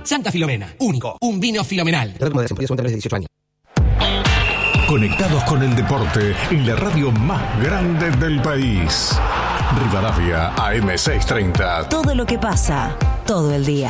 Santa Filomena, único, un vino filomenal. De 18 años. Conectados con el deporte en la radio más grande del país. Rivadavia AM630. Todo lo que pasa, todo el día.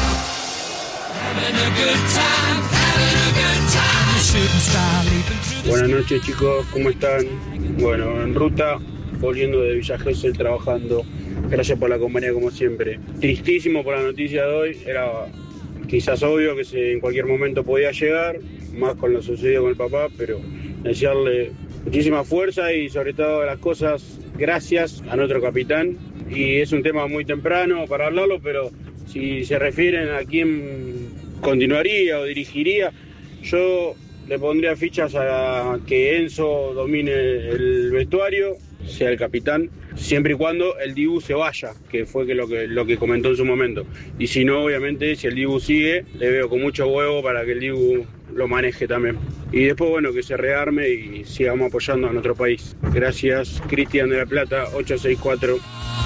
Buenas noches, chicos, ¿cómo están? Bueno, en ruta, volviendo de Villa Gesell, trabajando. Gracias por la compañía, como siempre. Tristísimo por la noticia de hoy. Era quizás obvio que en cualquier momento podía llegar, más con lo sucedido con el papá, pero desearle muchísima fuerza y sobre todo las cosas, gracias a nuestro capitán. Y es un tema muy temprano para hablarlo, pero si se refieren a quién continuaría o dirigiría, yo le pondría fichas a que Enzo domine el vestuario, sea el capitán, siempre y cuando el Dibu se vaya, que fue lo que comentó en su momento. Y si no, obviamente, si el Dibu sigue, le veo con mucho huevo para que el Dibu lo maneje también. Y después, bueno, que se rearme y sigamos apoyando a nuestro país. Gracias, Cristian de la Plata, 864.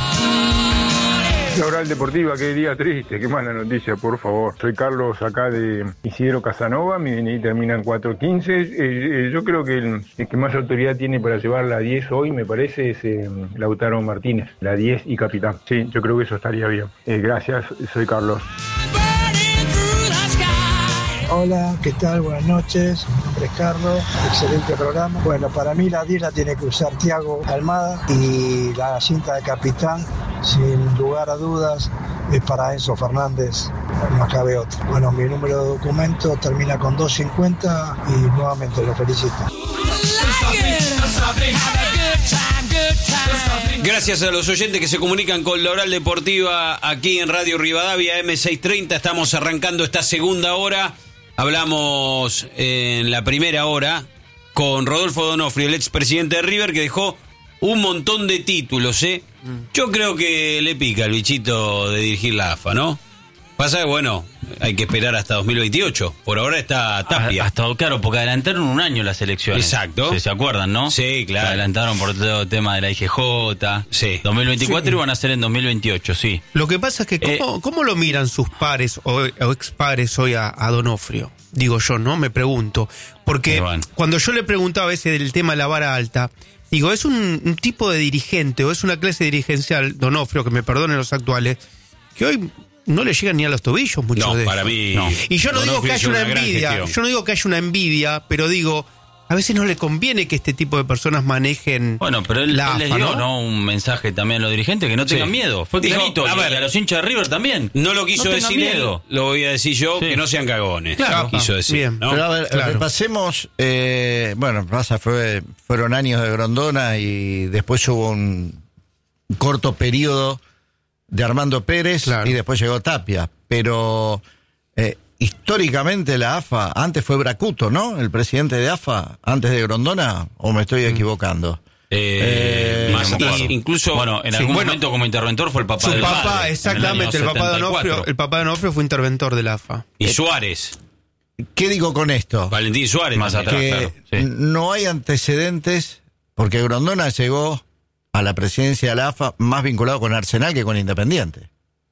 La Oral Deportiva, qué día triste, qué mala noticia, por favor. Soy Carlos, acá de Isidro Casanova, mi DNI termina en 415. Yo creo que el que más autoridad tiene para llevar la 10 hoy, me parece, es Lautaro Martínez, la 10 y capitán. Sí, yo creo que eso estaría bien. Gracias, soy Carlos. Hola, ¿qué tal? Buenas noches, mi nombre es Carlos, excelente programa. Bueno, para mí la 10 la tiene que usar Thiago Almada y la cinta de capitán, sin lugar a dudas, es para Enzo Fernández, no cabe otro. Bueno, mi número de documento termina con 250 y nuevamente lo felicito. Gracias a los oyentes que se comunican con la Oral Deportiva aquí en Radio Rivadavia M630. Estamos arrancando esta segunda hora. Hablamos en la primera hora con Rodolfo D'Onofrio, el expresidente de River, que dejó un montón de títulos, ¿eh? Yo creo que le pica el bichito de dirigir la AFA, ¿no? Pasa que, bueno, hay que esperar hasta 2028. Por ahora está Tapia. Hasta, claro, porque adelantaron un año las elecciones. Exacto. ¿Se acuerdan, no? Sí, claro. Adelantaron por todo el tema de la IGJ. Sí. 2024 iban a ser en 2028, sí. Lo que pasa es que, ¿cómo lo miran sus pares o expares hoy a D'Onofrio? Digo yo, ¿no? Me pregunto. Porque cuando yo le preguntaba a veces del tema de la vara alta, digo, es un tipo de dirigente o es una clase dirigencial, D'Onofrio, que me perdonen los actuales, que hoy no le llegan ni a los tobillos muchos de ellos. Para mí no. Y yo no digo que haya una envidia, pero digo, a veces no le conviene que este tipo de personas manejen. Bueno, pero él les dio, ¿no? Un mensaje también a los dirigentes que no tengan miedo. Fue clarito. A ver, a los hinchas de River también. No lo quiso decir él, lo voy a decir yo, que no sean cagones. Claro. Quiso decir. Bien. ¿No? Pero a ver, repasemos. Fueron años de Grondona y después hubo un corto periodo de Armando Pérez y después llegó Tapia. Pero históricamente la AFA, antes fue Bracuto, ¿no? El presidente de AFA, antes de Grondona, ¿o me estoy equivocando? Incluso, bueno, en algún momento como interventor fue el papá del padre. Exactamente, el papá de D'Onofrio fue interventor de la AFA. Y Suárez. ¿Qué digo con esto? Valentín Suárez. Más atrás, que no hay antecedentes, porque Grondona llegó a la presidencia de la AFA más vinculado con Arsenal que con Independiente.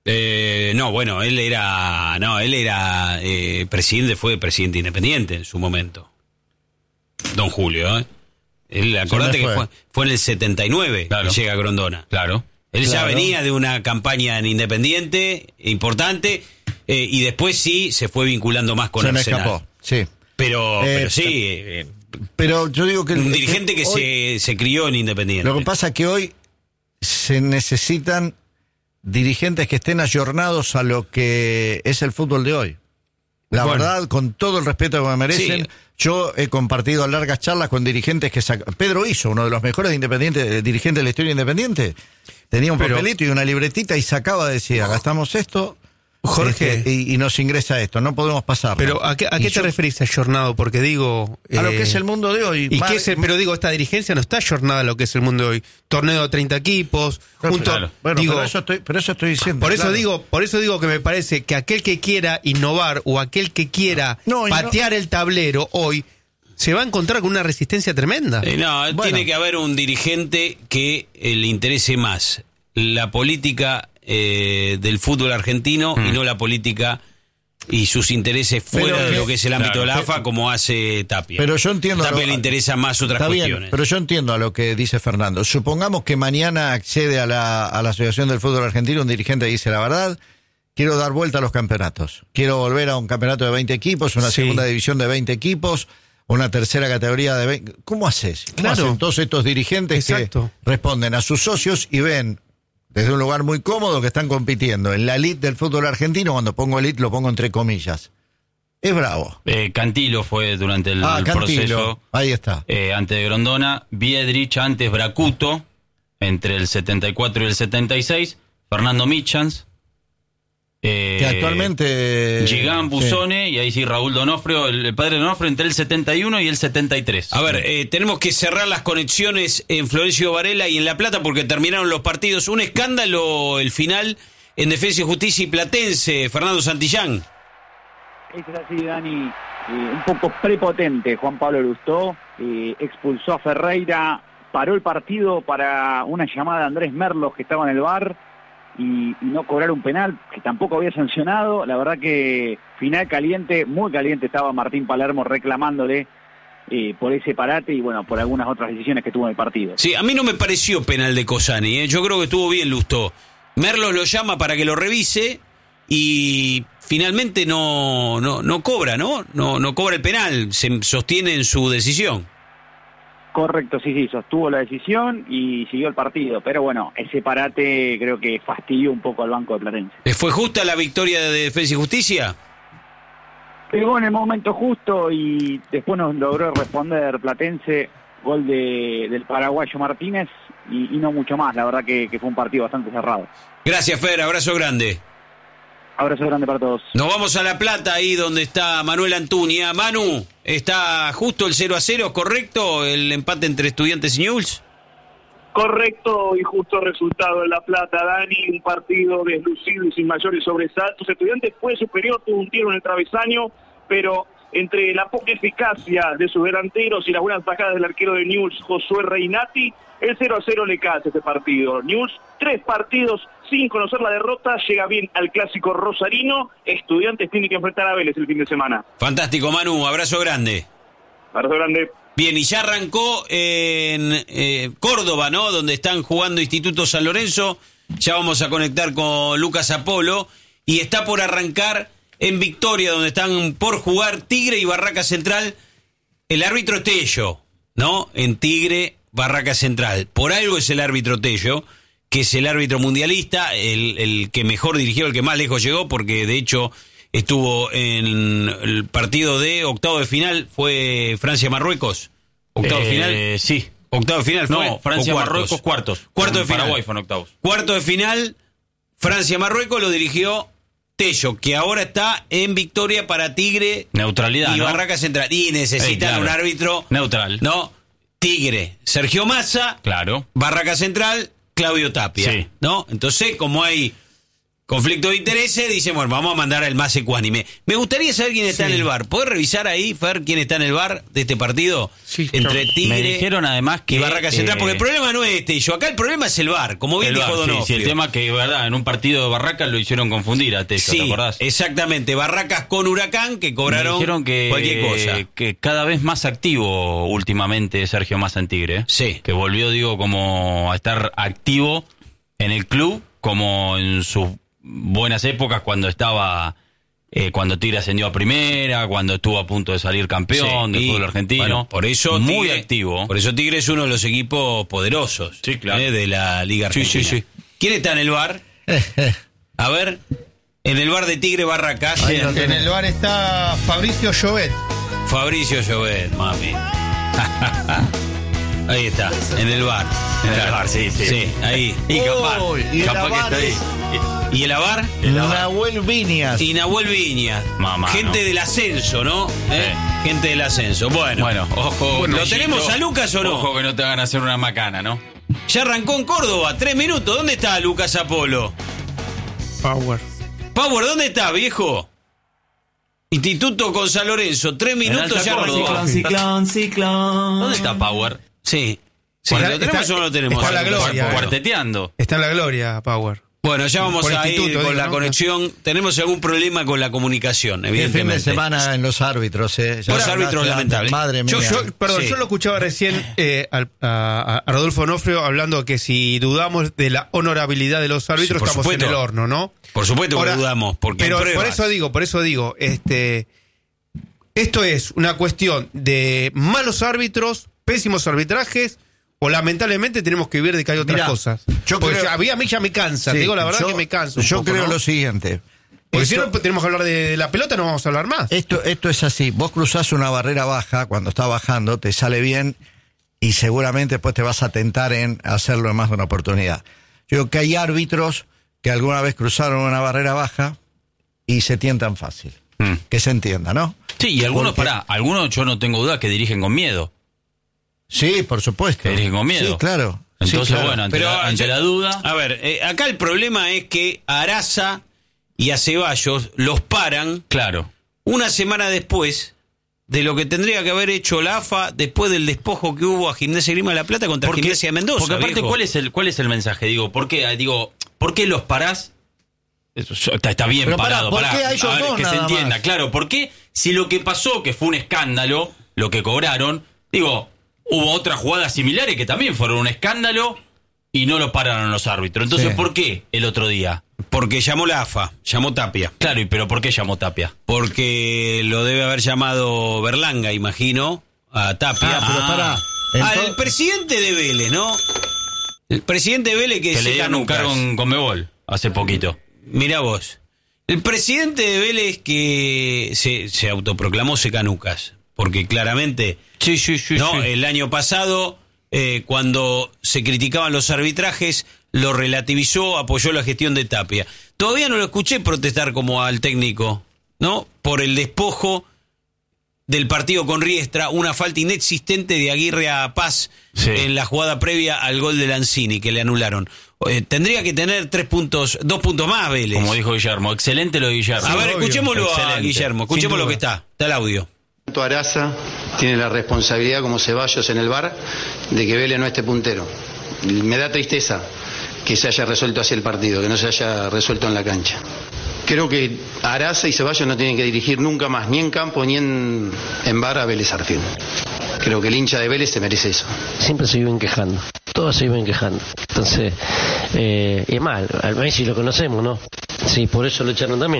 Presidente, fue presidente independiente en su momento. Don Julio, acordate que fue en el 79 que llega a Grondona. Claro. Él ya venía de una campaña en Independiente importante y después sí se fue vinculando más con Arsenal. Se me escapó, sí. Pero sí. Pero yo digo que un dirigente que hoy se crió en Independiente. Lo que pasa es que hoy se necesitan dirigentes que estén ayornados a lo que es el fútbol de hoy. La verdad, con todo el respeto que me merecen, yo he compartido largas charlas con dirigentes que Pedro Hizo, uno de los mejores dirigentes de la historia Independiente, tenía un papelito y una libretita y sacaba, decía, gastamos esto, Jorge, y nos ingresa esto, no podemos pasarlo. Pero ¿a qué te referís ayornado? Porque digo... a lo que es el mundo de hoy. Pero digo, esta dirigencia no está ayornada a lo que es el mundo de hoy. Torneo de 30 equipos, Bueno, pero eso estoy diciendo. Por eso digo que me parece que aquel que quiera innovar o aquel que quiera patear el tablero hoy se va a encontrar con una resistencia tremenda. Tiene que haber un dirigente que le interese más la política del fútbol argentino y no la política y sus intereses fuera de lo que es el ámbito de la AFA, como hace Tapia. Pero yo entiendo... A Tapia le interesan más otras cuestiones. Bien, pero yo entiendo a lo que dice Fernando. Supongamos que mañana accede a la Asociación del Fútbol Argentino un dirigente y dice, la verdad, quiero dar vuelta a los campeonatos. Quiero volver a un campeonato de 20 equipos, una segunda división de 20 equipos, una tercera categoría de 20... ¿Cómo haces? ¿Cómo hacen todos estos dirigentes que responden a sus socios y ven desde un lugar muy cómodo que están compitiendo en la elite del fútbol argentino? Cuando pongo elite lo pongo entre comillas. Es bravo. Cantilo fue durante el proceso. Ahí está. Antes de Grondona, Biedrich, antes Bracuto, entre el 74 y el 76, Fernando Michans, que actualmente... Gigán, Busone, y ahí sí Raúl Donofrio, el padre de Donofrio, entre el 71 y el 73. A ver, tenemos que cerrar las conexiones en Florencio Varela y en La Plata porque terminaron los partidos. Un escándalo el final en Defensa y Justicia y Platense, Fernando Santillán. Es así, Dani, un poco prepotente Juan Pablo Lustó, expulsó a Ferreira, paró el partido para una llamada de Andrés Merlos que estaba en el VAR y no cobrar un penal que tampoco había sancionado. La verdad que final caliente, muy caliente estaba Martín Palermo reclamándole por ese parate y bueno, por algunas otras decisiones que tuvo en el partido. Sí, a mí no me pareció penal de Cosani, yo creo que estuvo bien Lustó. Merlos lo llama para que lo revise y finalmente no cobra, ¿no? No cobra el penal, se sostiene en su decisión. Correcto, sí, sostuvo la decisión y siguió el partido, pero bueno, ese parate creo que fastidió un poco al banco de Platense. ¿Fue justa la victoria de Defensa y Justicia? Pegó en el momento justo y después nos logró responder Platense, gol del paraguayo Martínez y no mucho más, la verdad que fue un partido bastante cerrado. Gracias, Fer, abrazo grande. Abrazo grande para todos. Nos vamos a La Plata, ahí donde está Manuel Antuña. Manu, ¿está justo el 0-0, correcto? ¿El empate entre Estudiantes y Newell's? Correcto y justo resultado en La Plata, Dani. Un partido deslucido y sin mayores sobresaltos. Estudiantes fue superior, tuvo un tiro en el travesaño, pero entre la poca eficacia de sus delanteros y las buenas tajadas del arquero de Newell's, Josué Reinati, el 0-0 le cae a este partido. Newell's, 3 partidos sin conocer la derrota, llega bien al clásico rosarino. Estudiantes tiene que enfrentar a Vélez el fin de semana. Fantástico, Manu, abrazo grande. Abrazo grande. Bien, y ya arrancó en Córdoba, ¿no? Donde están jugando Instituto San Lorenzo. Ya vamos a conectar con Lucas Apolo. Y está por arrancar en Victoria, donde están por jugar Tigre y Barraca Central. El árbitro Tello, ¿no? En Tigre, Barraca Central. Por algo es el árbitro Tello, que es el árbitro mundialista, el que mejor dirigió, el que más lejos llegó, porque de hecho estuvo en el partido de octavo de final, fue Francia-Marruecos. ¿Octavo de final? Sí. ¿Octavo de final fue? No, Francia-Marruecos, cuartos. Cuarto de final. Paraguay fueron octavos. Cuarto de final, Francia-Marruecos lo dirigió Tello, que ahora está en Victoria para Tigre. Neutralidad, y ¿no? Barraca Central. Y necesitan un árbitro neutral. No, Tigre, Sergio Massa. Claro. Barraca Central, Claudio Tapia. Sí. ¿No? Entonces, como hay conflicto de intereses, dicen, bueno, vamos a mandar al más ecuánime. Me gustaría saber quién está en el VAR. ¿Podés revisar ahí, Fer, quién está en el VAR de este partido? Sí, entre Tigre me dijeron además que y Barraca Central, porque el problema no es Tello, acá el problema es el VAR, como bien dijo Donofrio. Sí, el tema que, verdad, en un partido de Barracas lo hicieron confundir a Tello, sí, ¿te acordás? Exactamente, Barracas con Huracán, que cobraron cualquier cosa. Que cada vez más activo últimamente Sergio Massa en Tigre. Sí. Que volvió, digo, como a estar activo en el club, como en sus buenas épocas cuando estaba, cuando Tigre ascendió a primera, cuando estuvo a punto de salir campeón del fútbol argentino. Bueno, por eso muy Tigre, activo. Por eso Tigre es uno de los equipos poderosos, sí, claro, de la Liga Argentina. Sí. ¿Quién está en el VAR? A ver, en el VAR de Tigre Barracas. En el VAR está Fabricio Llobet. Fabricio Llobet, mami. Ahí está, en el VAR. En el VAR, sí. Sí, ahí. Y capaz que está ahí. ¿Y el AVAR? Nahuel Viñas. Y Nahuel Viñas. Mamá, gente del ascenso, ¿no? Gente del ascenso. Bueno, ojo. ¿Lo tenemos a Lucas o no? Ojo que no te hagan hacer una macana, ¿no? Ya arrancó en Córdoba, 3 minutos. ¿Dónde está Lucas Apolo? Power, ¿dónde está, viejo? Instituto con San Lorenzo, 3 minutos ya arrancó. Ciclón. ¿Dónde está Power? Sí. ¿Lo tenemos o no lo tenemos? Está en la gloria. Cuarteteando. Está en la gloria, Power. Bueno, ya vamos Por a ir instituto, con digo, la ¿no? conexión. Tenemos algún problema con la comunicación, El fin evidentemente. de semana en los árbitros. Los árbitros, lamentable. Madre mía. Yo lo escuchaba recién a Rodolfo Onofrio hablando que si dudamos de la honorabilidad de los árbitros, Sí, por estamos supuesto. en el horno, ¿no? Por supuesto que Ahora, dudamos, porque pero hay pruebas. por eso digo, esto es una cuestión de malos árbitros, pésimos arbitrajes, o lamentablemente tenemos que vivir de que hay otras Mirá, cosas. yo Porque creo- a mí ya me cansa, Sí, te digo la verdad yo- que me canso. Yo un poco, creo ¿no? lo siguiente. Porque si Esto- no tenemos que hablar de la pelota, no vamos a hablar más. Esto es así. Vos cruzás una barrera baja, cuando está bajando, te sale bien y seguramente después te vas a tentar en hacerlo en más de una oportunidad. Yo creo que hay árbitros que alguna vez cruzaron una barrera baja y se tientan fácil. Que se entienda, ¿no? Sí, y algunos, Porque- algunos yo no tengo duda que dirigen con miedo. Sí, por supuesto. Que dirigen con miedo. Sí, claro. Entonces, Sí, claro. bueno, ante la duda... A ver, acá el problema es que a Araza y a Ceballos los paran. Claro. Una semana después de lo que tendría que haber hecho la AFA después del despojo que hubo a Gimnasia y Grima de la Plata contra Gimnasia de Mendoza. Porque aparte, viejo. ¿cuál es el mensaje? ¿Por qué los parás? Está bien Pero parado, ¿por qué a ellos ver, dos que se nada entienda, más? claro, ¿por qué? Si lo que pasó, que fue un escándalo, lo que cobraron, hubo otras jugadas similares que también fueron un escándalo y no lo pararon los árbitros. Entonces, Sí. ¿por qué el otro día? Porque llamó la AFA, llamó Tapia. Claro, pero ¿por qué llamó Tapia? Porque lo debe haber llamado Berlanga, imagino, a Tapia. pero pará. El presidente de Vélez, ¿no? El presidente de Vélez que le dieron un cargo en Conmebol hace poquito. Mirá vos. El presidente de Vélez que se autoproclamó secanucas. Porque claramente, ¿no? El año pasado, cuando se criticaban los arbitrajes, lo relativizó, apoyó la gestión de Tapia. Todavía no lo escuché protestar como al técnico, ¿no? Por el despojo del partido con Riestra, una falta inexistente de Aguirre a Paz en la jugada previa al gol de Lanzini, que le anularon. Tendría que tener 2 puntos más, Vélez. Como dijo Guillermo, excelente lo de Guillermo. A ver, escuchémoslo a Excelente. Guillermo, escuchemos lo que está el audio. Araza tiene la responsabilidad, como Ceballos en el VAR, de que Vélez no esté puntero. Me da tristeza que se haya resuelto así el partido, que no se haya resuelto en la cancha. Creo que Araza y Ceballos no tienen que dirigir nunca más, ni en campo ni en VAR a Vélez Arfield. Creo que el hincha de Vélez se merece eso. Siempre se viven quejando, todos se viven quejando. Entonces, es mal, al Messi lo conocemos, ¿no? Sí, por eso lo echaron también.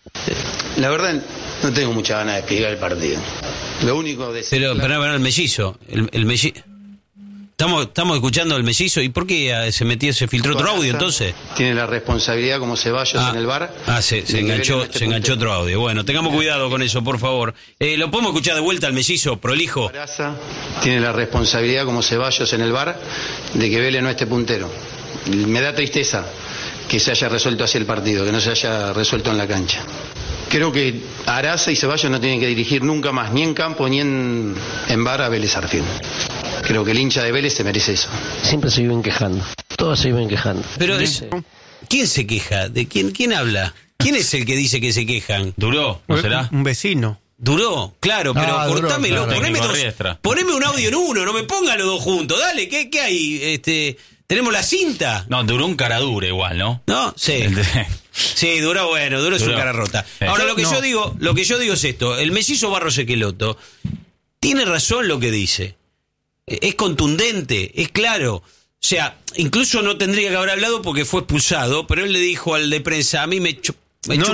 La verdad, no tengo mucha ganas de explicar el partido. Lo único de... Pero el mellizo, el mellizo. Estamos escuchando el mellizo. ¿Y por qué se filtró otro audio entonces? Tiene la responsabilidad, como Ceballos en el VAR. Se enganchó otro audio. Bueno, tengamos cuidado con eso, por favor. ¿Lo podemos escuchar de vuelta al mellizo, prolijo? Araza tiene la responsabilidad, como Ceballos en el VAR, de que Vélez no esté puntero. Me da tristeza que se haya resuelto así el partido, que no se haya resuelto en la cancha. Creo que Araza y Ceballos no tienen que dirigir nunca más, ni en campo ni en VAR a Vélez Arfield. Creo que el hincha de Vélez se merece eso. Siempre se viven quejando, todos se viven quejando. Pero ¿quién se queja? ¿De quién habla? ¿Quién es el que dice que se quejan? ¿Duró? ¿No será? Un vecino. Duró, claro, pero cortámelo, claro. poneme un audio en uno, no me pongan los dos juntos, dale, ¿qué hay? ¿Tenemos la cinta? No, duró un cara dura igual, ¿no? ¿No? Sí. Sí, duró su cara rota. Ahora, lo que yo digo es esto, el mellizo Barros Equeloto tiene razón lo que dice. Es contundente, es claro. O sea, incluso no tendría que haber hablado porque fue expulsado, pero él le dijo al de prensa, a mí me chupo,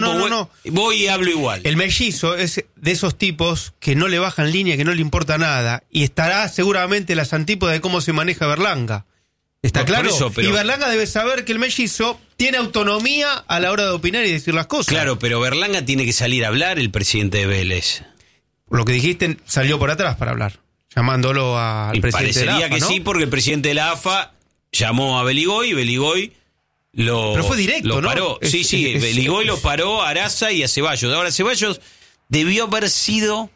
voy y hablo igual. El mellizo es de esos tipos que no le bajan línea, que no le importa nada, y estará seguramente las antípodas de cómo se maneja Berlanga. ¿Está claro? Y Berlanga debe saber que el mellizo tiene autonomía a la hora de opinar y decir las cosas. Claro, pero Berlanga tiene que salir a hablar, el presidente de Vélez. Lo que dijiste salió por atrás para hablar, llamándolo al presidente de la AFA, parecería que ¿no? sí, porque el presidente de la AFA llamó a Beligoy y Beligoy Pero fue directo, lo paró. ¿no? Sí, Beligoy lo paró a Araza y a Ceballos. Ahora, Ceballos debió haber sido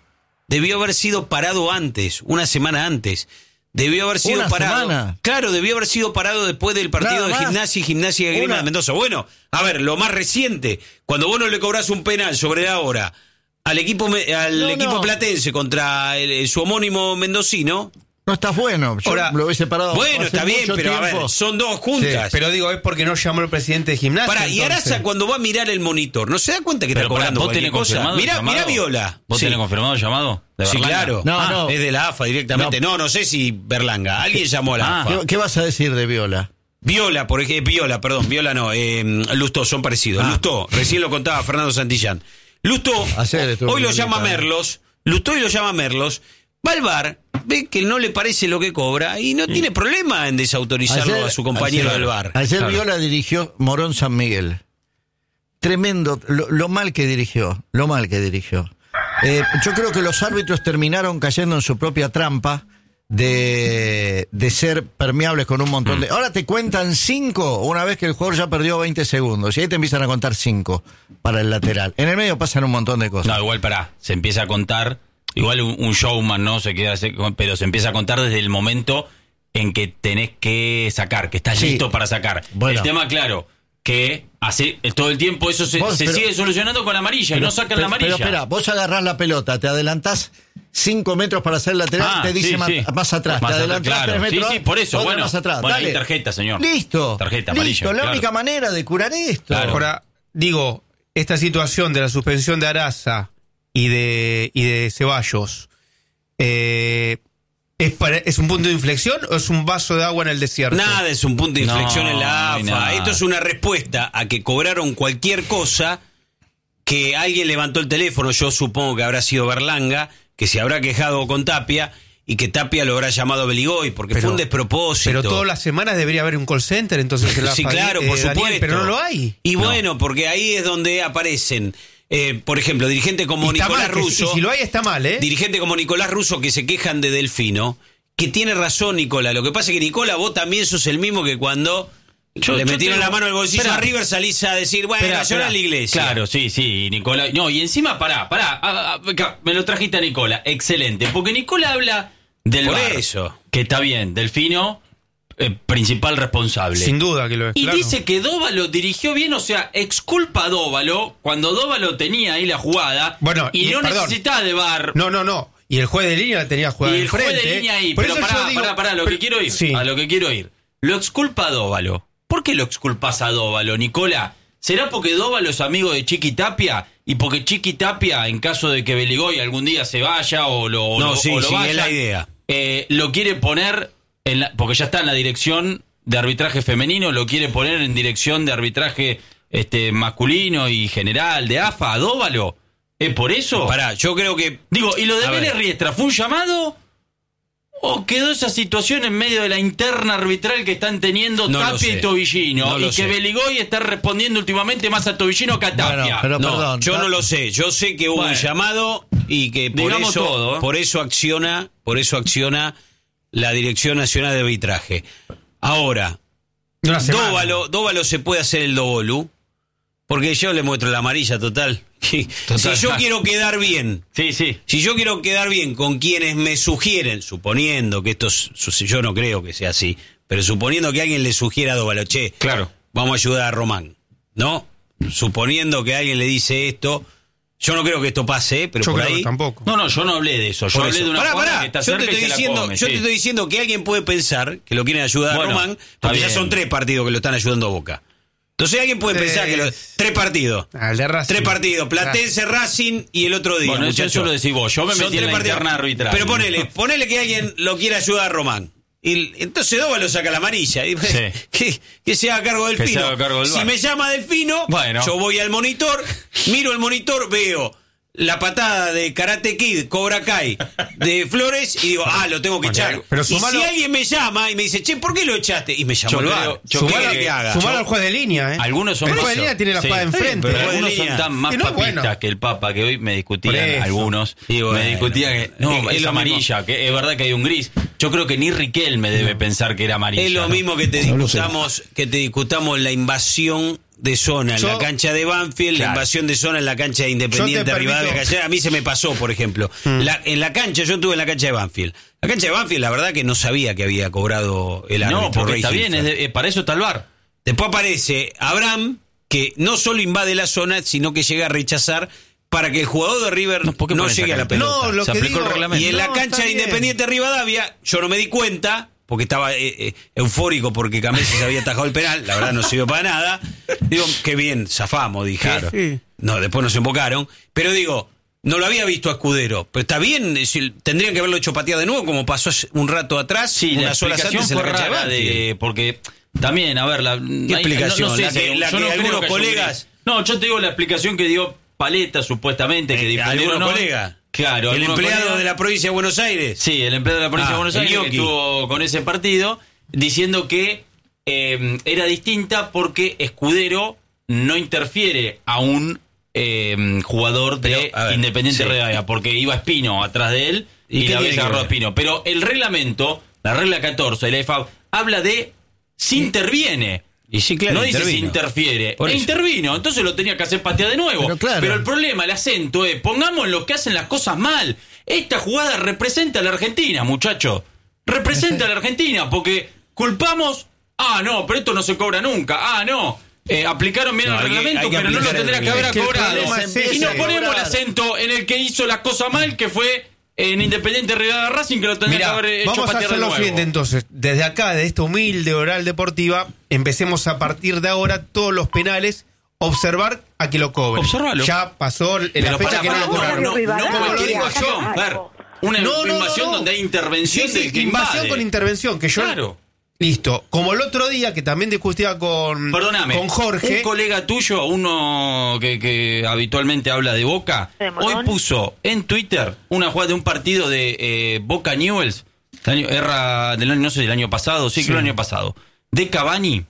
parado antes, una semana antes. Debió haber sido parado. ¿Semana? Claro, debió haber sido parado después del partido de Gimnasia y Grima de Mendoza. Bueno, a ver, lo más reciente, cuando vos no le cobrás un penal sobre la hora al equipo platense contra su homónimo mendocino. No estás bueno. Yo Ahora, lo hubiese parado. Bueno, está bien, pero a ver, son dos juntas. Sí, pero digo, es porque no llamó el presidente de Gimnasia. Y Araza, cuando va a mirar el monitor, ¿no se da cuenta que pero está cobrando ¿vos tenés cualquier cosa? Mirá Viola. ¿Vos tenés confirmado el llamado? Sí, claro. No. Es de la AFA directamente. No sé si Berlanga. Alguien llamó a la AFA. ¿Qué vas a decir de Viola? Viola, por ejemplo, Viola no, Lustó, son parecidos. Lustó, recién lo contaba Fernando Santillán. Lustó, hoy lo llama Merlos, Lustó y lo llama Merlos, va al bar, ve que no le parece lo que cobra y no tiene problema en desautorizarlo a su compañero del bar. Ayer Viola dirigió Morón San Miguel. Tremendo, lo mal que dirigió, yo creo que los árbitros terminaron cayendo en su propia trampa de ser permeables con un montón de... Ahora te cuentan 5 una vez que el jugador ya perdió 20 segundos. Y ahí te empiezan a contar 5 para el lateral. En el medio pasan un montón de cosas. No, igual se empieza a contar... Igual un showman, ¿no? Pero se empieza a contar desde el momento en que tenés que sacar, que estás listo para sacar. Bueno. El tema, claro, que hace todo el tiempo eso se sigue solucionando con la amarilla y no sacan la amarilla. Pero espera, vos agarrás la pelota, te adelantás 5 metros para hacer el lateral, te dice más atrás, te adelantás 3 metros. Sí, por eso, bueno, más atrás. Bueno, hay tarjeta, señor. Listo. Tarjeta amarilla. La única manera de curar esto. Claro. Ahora, digo, esta situación de la suspensión de Araza y de Ceballos, ¿es un punto de inflexión o es un vaso de agua en el desierto? Nada es un punto de inflexión en la AFA. Esto es una respuesta a que cobraron cualquier cosa, que alguien levantó el teléfono, yo supongo que habrá sido Berlanga, que se habrá quejado con Tapia y que Tapia lo habrá llamado a Beligoy, porque fue un despropósito. Pero todas las semanas debería haber un call center, entonces en la sí, claro, por supuesto. Daniel, pero no lo hay. Y bueno, porque ahí es donde aparecen... por ejemplo, dirigente como Nicolás Russo. Y si lo hay, está mal, ¿eh? Dirigente como Nicolás Russo que se quejan de Delfino. Que tiene razón, Nicolás. Lo que pasa es que, Nicolás, vos también sos el mismo que cuando le metieron la mano al bolsillo a River, salís a decir, bueno, llora la iglesia. Claro, sí, Nicolás. No, y encima, pará. Me lo trajiste a Nicolás. Excelente. Porque Nicolás habla del Por VAR, eso. que está bien. Delfino, principal responsable. Sin duda que lo es. Y claro. dice que Dóvalo dirigió bien, o sea, exculpa a Dóvalo cuando Dóvalo tenía ahí la jugada y no necesitaba de VAR. No. Y el juez de línea la tenía jugada y el enfrente. juez de línea ahí. Por Pero pará, lo que quiero ir. Sí. A lo que quiero ir. Lo exculpa a Dóvalo. ¿Por qué lo exculpas a Dóvalo, Nicola? ¿Será porque Dóvalo es amigo de Chiqui Tapia? Y porque Chiqui Tapia, en caso de que Beligoy algún día se vaya o lo vaya, es la idea. Lo quiere poner, porque ya está en la dirección de arbitraje femenino, lo quiere poner en dirección de arbitraje masculino y general de AFA, a Dóvalo. ¿Es por eso? Pará, yo creo que... Digo, ¿y lo de Vélez Riestra fue un llamado? ¿O quedó esa situación en medio de la interna arbitral que están teniendo Tapia y Tobillino? Y que Beligoy está respondiendo últimamente más a Tobillino que a Tapia. Bueno, pero perdón, yo no lo sé. Yo sé que hubo un llamado y que por eso acciona la Dirección Nacional de Arbitraje. Ahora, Dóvalo se puede hacer el Dovolu, porque yo le muestro la amarilla total. Si yo quiero quedar bien, si yo quiero quedar bien con quienes me sugieren, suponiendo que esto yo no creo que sea así, pero suponiendo que alguien le sugiera a Dóvalo, vamos a ayudar a Román, ¿no? Suponiendo que alguien le dice esto, yo no creo que esto pase, pero yo por creo ahí... que tampoco. No, yo no hablé de eso. Yo hablé de una forma que está cerca y se la come. Yo te estoy diciendo que alguien puede pensar que lo quieren ayudar a Román, porque ya son 3 partidos que lo están ayudando a Boca. Entonces alguien puede pensar que 3 partidos. El de Racing. 3 partidos. Platense, Racing y el otro día. Bueno, eso lo decís vos. Yo me metí en la interna arbitral. Pero ponele que alguien lo quiera ayudar a Román. Y entonces Dóvalo saca la amarilla. Y, que se haga cargo del Delfino. Si me llama Delfino, yo voy al monitor, miro el monitor, veo la patada de Karate Kid, Cobra Kai, de Flores, y digo, lo tengo que echar. Pero y si alguien me llama y me dice, che, ¿por qué lo echaste? Y me llamó el VAR. Sumalo al juez de línea, ¿eh? Algunos son el juez de línea tiene la espada enfrente. Pero algunos son tan más papistas que el Papa, que hoy me discutían algunos. Me discutían que es amarilla, que es verdad que hay un gris. Yo creo que ni Riquelme debe pensar que era amarilla. Es lo mismo que te discutamos la invasión de zona en la cancha de Banfield, la invasión de zona en la cancha de Independiente Rivadavia, que ayer a mí se me pasó, por ejemplo. En la cancha, yo estuve en la cancha de Banfield. La cancha de Banfield, la verdad que no sabía que había cobrado el árbitro. No, porque está bien, para eso está el VAR. Después aparece Abraham, que no solo invade la zona, sino que llega a rechazar para que el jugador de River no llegue a la pelota. No, lo se que aplicó digo, el reglamento. Y en la no, cancha está de bien. Independiente Rivadavia, yo no me di cuenta, porque estaba eufórico porque Camesi se había atajado el penal, la verdad no sirvió para nada. Digo, qué bien, zafamos, dije. Claro. Sí. No, después nos embocaron. Pero digo, no lo había visto a Escudero. Pero está bien, tendrían que haberlo hecho patear de nuevo, como pasó un rato atrás, Sí, la unas horas explicación antes en la fue cancha rara de porque también, a ver, ¿Qué explicación? No sé La que yo no creo algunos que colegas... No, yo te digo la explicación que dio Paleta, supuestamente, que difundieron, ¿algunos colegas? Claro, ¿El empleado colegas, de la provincia de Buenos Aires? Sí, el empleado de la provincia de Buenos Aires que estuvo con ese partido, diciendo que era distinta porque Escudero no interfiere a un jugador de Independiente Rivadavia, porque iba Espino atrás de él y la vez agarró a Espino. Pero el reglamento, la regla 14 de la EFAB, habla de si interviene. Y sí, claro, no dice intervino. si interfiere. Por eso. Intervino, entonces lo tenía que hacer patear de nuevo. Pero claro. Pero el problema, el acento es, pongamos los que hacen las cosas mal. Esta jugada representa a la Argentina, muchacho. Representa a la Argentina, porque culpamos, no, pero esto no se cobra nunca. No, aplicaron bien No, el hay que- reglamento, hay que pero no lo aplicar el tendría que haber reglamento. cobrado. Es que el problema es Y nos ese. ponemos el acento en el que hizo las cosas mal, que fue en Independiente Rivadavia Racing, que lo tendría Mirá, que haber hecho vamos a patear hacer de lo nuevo. siguiente entonces. Desde acá, de esta humilde oral deportiva, empecemos a partir de ahora todos los penales, observar a que lo cobren. Observalo. Ya pasó en la Pero fecha pará, que no lo pará, cobraron. no Como lo cualquier digo invasión, yo. Fer. Una invasión no. donde hay intervención Sí, del que invasión invade. con intervención, que yo... Claro. Listo. Como el otro día, que también discutía con Jorge... un colega tuyo, uno que habitualmente habla de Boca, hoy puso en Twitter una jugada de un partido de Boca Newell's, no sé, del año pasado, sí, creo el año pasado, de Cavani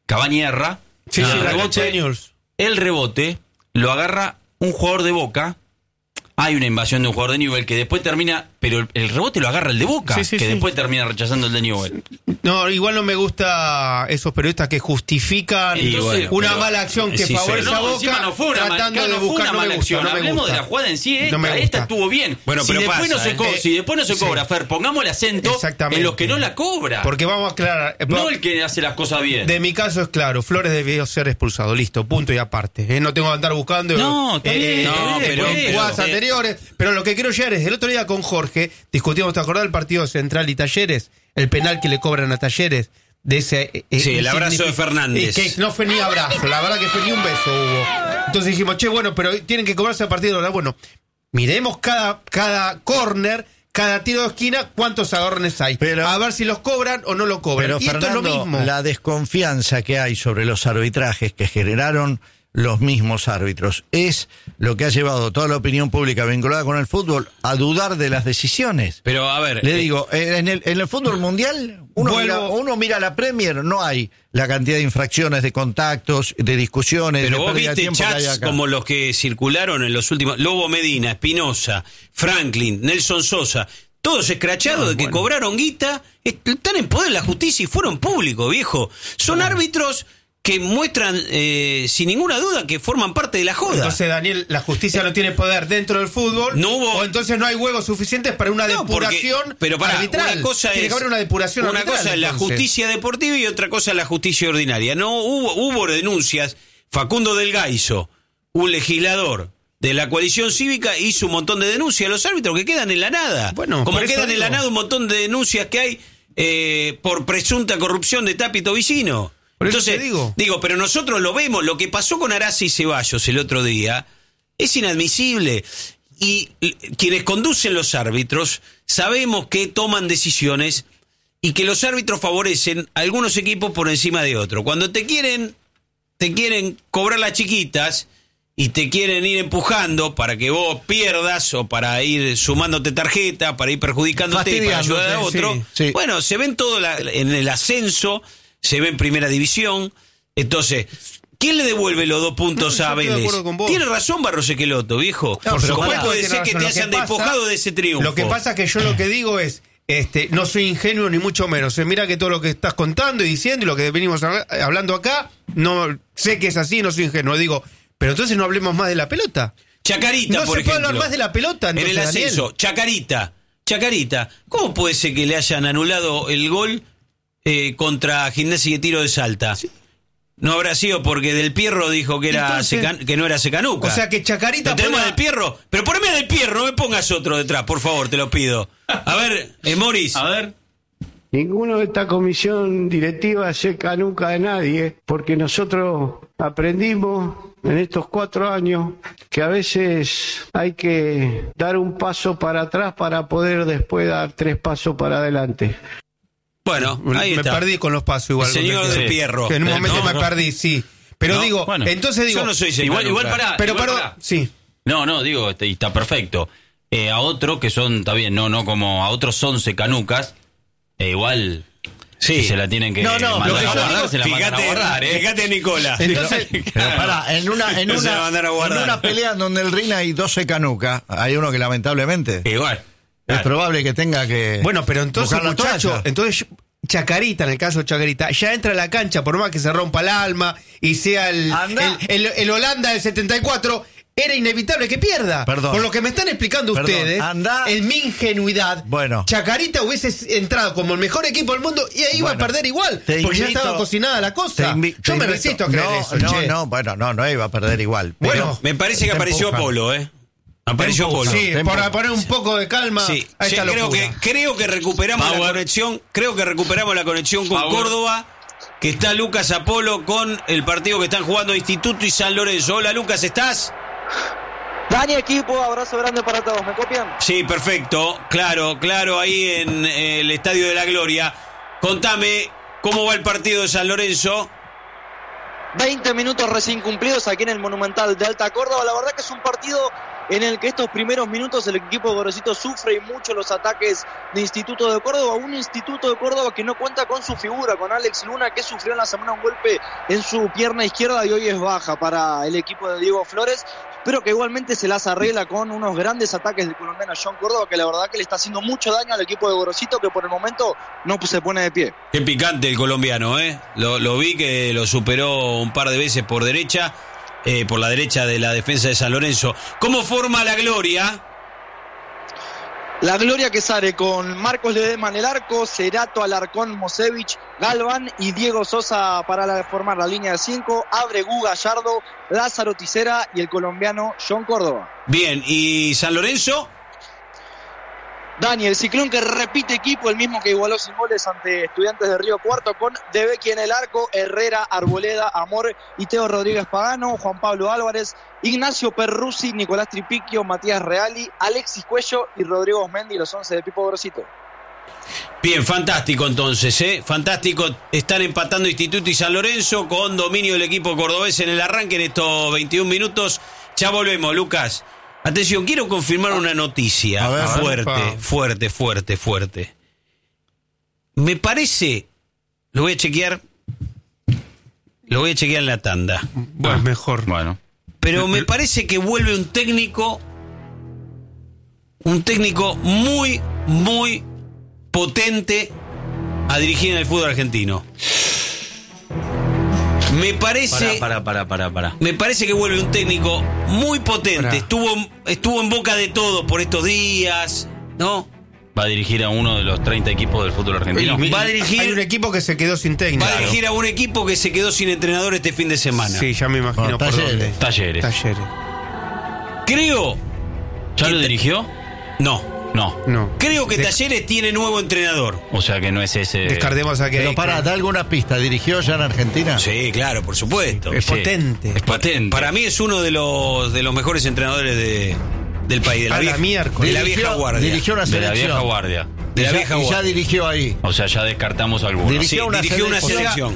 erra, Sí, el la rebote, cancha de Newell's. el rebote lo agarra un jugador de Boca. Hay una invasión de un jugador de Newell que después termina, pero el rebote lo agarra el de Boca, Sí, sí, que sí. después termina rechazando el de Newell. No, igual no me gusta esos periodistas que justifican Entonces, una pero- mala acción que sí, favorece a Boca, encima no fue una tratando de no fue buscar, una no me mala gusta, acción. no me Hablemos gusta. de la jugada en sí, No me gusta. esta estuvo bien. Bueno, si pero después pasa, si después no se cobra, Fer, pongamos el acento Exactamente. en los que no la cobra. Porque vamos a aclarar. No el que hace las cosas bien. De mi caso es claro, Flores debió ser expulsado, listo, punto y aparte. No tengo que andar buscando No, está bien, no, pero- jugadas anteriores. Pero lo que quiero llegar es, el otro día con Jorge, discutimos, ¿te acordás del partido Central y Talleres? El penal que le cobran a Talleres. De ese, Sí, el abrazo de Fernández. Que no fue ni abrazo, la verdad que fue ni un beso hubo. Entonces dijimos, bueno, pero tienen que cobrarse a partir de ahora. Bueno, miremos cada córner, cada tiro de esquina, cuántos agarrones hay. A ver si los cobran o no lo cobran. Pero Y esto Fernando, es lo mismo. la desconfianza que hay sobre los arbitrajes que generaron los mismos árbitros es lo que ha llevado toda la opinión pública vinculada con el fútbol a dudar de las decisiones. Pero a ver, Le digo, en el fútbol mundial, uno mira la Premier, no hay la cantidad de infracciones, de contactos, de discusiones, pero de vos pérdida de viste tiempo que hay chats acá. como los que circularon en los últimos, Lobo Medina, Espinosa, Franklin, Nelson Sosa, todos escrachados de que cobraron guita, están en poder de la justicia y fueron públicos, viejo. Son árbitros que muestran sin ninguna duda que forman parte de la joda. Entonces, Daniel, la justicia no tiene poder dentro del fútbol. No hubo- O entonces no hay huevos suficientes para una depuración pero pará, arbitral. una cosa tiene es que haber una depuración una arbitral, cosa es la entonces. justicia deportiva y otra cosa es la justicia ordinaria. No hubo denuncias. Facundo del Gaiso, un legislador de la coalición cívica, hizo un montón de denuncias a los árbitros que quedan en la nada. Bueno, como por eso quedan en la digo. nada un montón de denuncias que hay por presunta corrupción de Tapito Vicino. Por eso Entonces, te digo. pero nosotros lo vemos, lo que pasó con Arasi y Ceballos el otro día es inadmisible. Y quienes conducen los árbitros sabemos que toman decisiones y que los árbitros favorecen a algunos equipos por encima de otros. Cuando te quieren cobrar las chiquitas y te quieren ir empujando para que vos pierdas o para ir sumándote tarjeta, para ir perjudicándote para ayudar a otro. Sí, sí. Bueno, se ven todo en el ascenso, se ve en primera división. Entonces, ¿quién le devuelve los 2 puntos a yo estoy de Vélez? acuerdo con vos. Tiene razón Barros Esqueloto, viejo. No, pero por ¿cómo supuesto puede que ser que tiene te razón. hayan Lo que pasa- despojado de ese triunfo? Lo que pasa es que yo lo que digo es, no soy ingenuo ni mucho menos. Mira que todo lo que estás contando y diciendo y lo que venimos hablando acá, no sé que es así, no soy ingenuo. Digo, pero entonces no hablemos más de la pelota. Chacarita, no por se puede ejemplo. hablar más de la pelota, En entonces, el ascenso, Daniel. Chacarita. ¿Cómo puede ser que le hayan anulado el gol contra Gimnasia y Tiro de Salta? no habrá sido porque Del Pierro dijo que era que no era Secanuca. O sea que Chacarita... ¿Lo tenemos a Del Pierro? Pero poneme a Del Pierro, no me pongas otro detrás, por favor, te lo pido. A ver, Moris. A ver. Ninguno de esta comisión directiva es Secanuca de nadie, porque nosotros aprendimos en estos 4 años que a veces hay que dar un paso para atrás para poder después dar 3 pasos para adelante. Bueno, ahí me está. perdí con los pasos igual. El señor Del Pierro. Que en un momento me perdí, sí. Pero digo, bueno. entonces digo... Yo no soy Secanuca. Igual pará. Pero igual perdón, pará. sí. No, digo, y está perfecto. A otros que son, está bien, no como a otros son Secanucas, igual... Sí. Si se la tienen que mandar a guardar, se la mandan a guardar, Fíjate, Nicola. Entonces, Pero pará, en una pelea en donde el ring hay 2 Secanuca, hay uno que lamentablemente igual es probable que tenga que... bueno, pero entonces, buscar la muchacho, toalla. entonces Chacarita, en el caso de Chacarita, ya entra a la cancha, por más que se rompa el alma y sea el Holanda del 74... Era inevitable que pierda. Perdón. Por lo que me están explicando ustedes, en mi ingenuidad, Chacarita hubiese entrado como el mejor equipo del mundo y ahí iba a perder igual. Porque ya estaba cocinada la cosa. Yo me resisto a creer eso. No iba a perder igual. Bueno, me parece que apareció Apolo, Apareció Apolo. Sí, para poner un poco de calma. Sí, a esta creo que recuperamos la conexión. Creo que recuperamos la conexión con Córdoba. Que está Lucas Apolo con el partido que están jugando Instituto y San Lorenzo. Hola, Lucas, ¿estás? Dani, equipo, abrazo grande para todos, ¿me copian? Sí, perfecto, claro, ahí en el Estadio de la Gloria. Contame, ¿cómo va el partido de San Lorenzo? 20 minutos recién cumplidos aquí en el Monumental de Alta Córdoba. La verdad que es un partido en el que estos primeros minutos el equipo de Gorosito sufre y mucho los ataques de Instituto de Córdoba. Un Instituto de Córdoba que no cuenta con su figura, con Alex Luna, que sufrió en la semana un golpe en su pierna izquierda y hoy es baja para el equipo de Diego Flores, pero que igualmente se las arregla con unos grandes ataques del colombiano John Córdoba, que la verdad que le está haciendo mucho daño al equipo de Gorosito, que por el momento no se pone de pie. Qué picante el colombiano, Lo vi que lo superó un par de veces por derecha, por la derecha de la defensa de San Lorenzo. ¿Cómo forma la Gloria? La Gloria que sale con Marcos Ledesma en el arco, Cerato, Alarcón, Mosevich, Galván y Diego Sosa para formar la línea de 5, Abregu, Gallardo, Lázaro Ticera y el colombiano John Córdoba. Bien, ¿y San Lorenzo? Dani, el Ciclón que repite equipo, el mismo que igualó sin goles ante Estudiantes de Río Cuarto, con Debecki en el arco, Herrera, Arboleda, Amor y Teo Rodríguez Pagano, Juan Pablo Álvarez, Ignacio Perruzzi, Nicolás Tripicchio, Matías Reali, Alexis Cuello y Rodrigo Osmendi, los 11 de Pipo Grosito. Bien, fantástico entonces, fantástico. Están empatando Instituto y San Lorenzo con dominio del equipo cordobés en el arranque en estos 21 minutos. Ya volvemos, Lucas. Atención, quiero confirmar una noticia fuerte. Me parece, lo voy a chequear en la tanda. Bueno, mejor. Bueno. Pero me parece que vuelve un técnico muy, muy potente a dirigir en el fútbol argentino. Me parece. Para. Me parece que vuelve un técnico muy potente. Estuvo en boca de todos por estos días, ¿no? Va a dirigir a uno de los 30 equipos del fútbol argentino. Hay un equipo que se quedó sin técnico. Va a dirigir a un equipo que se quedó sin entrenador este fin de semana. Sí, ya me imagino por dónde. Talleres. Creo. ¿Ya lo dirigió? No. Creo que Talleres tiene nuevo entrenador. O sea que no es ese. Descartemos a que. Pero da alguna pista. ¿Dirigió ya en Argentina? Sí, claro, por supuesto. Es potente. Para mí es uno de los mejores entrenadores del país, de la vieja guardia. Dirigió una selección. De la vieja guardia. Y ya dirigió ahí. O sea, ya descartamos algunos. Dirigió una selección.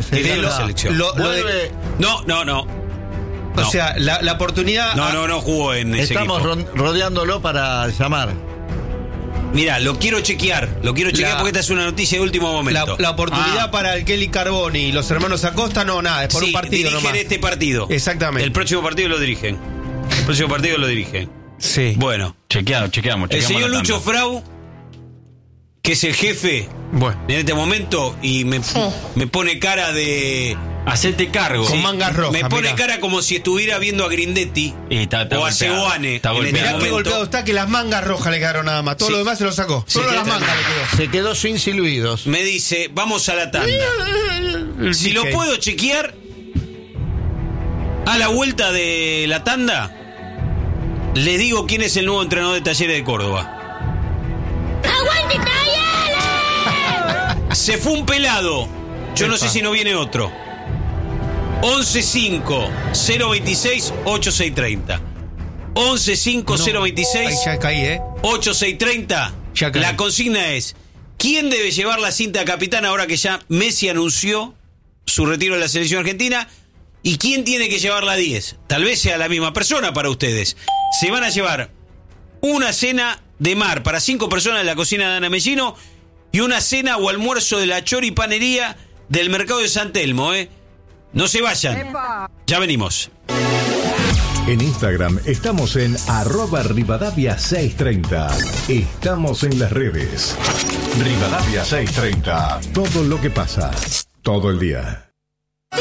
No. O sea, la oportunidad. No jugó en ese equipo. Estamos rodeándolo para llamar. Mirá, lo quiero chequear porque esta es una noticia de último momento. La oportunidad para el Kelly Carboni y los hermanos Acosta, nada, es por un partido dirigen nomás. este partido. Exactamente. El próximo partido lo dirigen. Sí. Bueno. Chequeamos. El señor Lucho Frau, que es el jefe en este momento, y me pone cara de... Hacete cargo. Con mangas rojas. Me pone cara como si estuviera viendo a Grindetti o a Seguane. Mirá qué golpeado está, que las mangas rojas le quedaron nada más. Todo lo demás se lo sacó. Solo las mangas le quedó. Se quedó sin silbidos. Me dice, vamos a la tanda. Si lo puedo chequear, A la vuelta de la tanda, les digo quién es el nuevo entrenador de Talleres de Córdoba. ¡Aguante Talleres! Se fue un pelado. Yo no sé si no viene otro. 11-5-026-8630. 11-5-026 ya caí, 8630. La consigna es: ¿quién debe llevar la cinta de capitán ahora que ya Messi anunció su retiro de la selección argentina? ¿Y quién tiene que llevar la 10? Tal vez sea la misma persona para ustedes. Se van a llevar una cena de mar para 5 personas en la cocina de Ana Mellino y una cena o almuerzo de la Chori Panería del mercado de San Telmo, No se vayan. Ya venimos. En Instagram estamos en @Rivadavia630. Estamos en las redes. Rivadavia 630. Todo lo que pasa, todo el día.